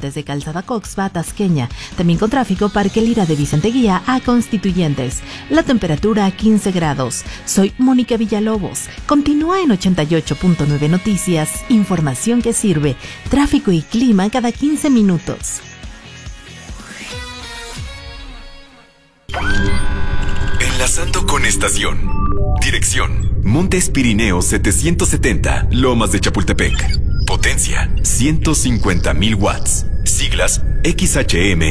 desde Calzada Coxpa a Tasqueña. También con tráfico Parque Lira de Vicenteguía a Constituyentes. La temperatura a 15 grados. Soy Mónica Villalobos. Continúa en 88.9 Noticias. Información que sirve. Tráfico y clima cada 15 minutos. Enlazando con estación. Dirección: Montes Pirineos 770, Lomas de Chapultepec. Potencia: 150,000 watts. Siglas: XHM